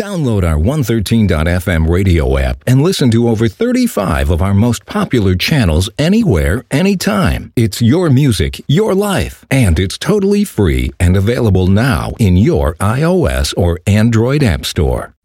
Download our 113.fm radio app and listen to over 35 of our most popular channels anywhere, anytime. It's your music, your life, and it's totally free and available now in your iOS or Android app store.